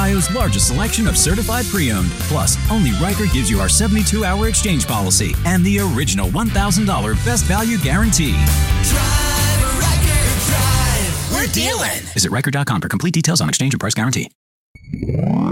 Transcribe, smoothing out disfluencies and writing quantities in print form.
Ohio's largest selection of certified pre-owned. Plus, only Riker gives you our 72-hour exchange policy and the original $1,000 best value guarantee. Drive, Riker, drive. We're dealing. Visit Riker.com for complete details on exchange and price guarantee.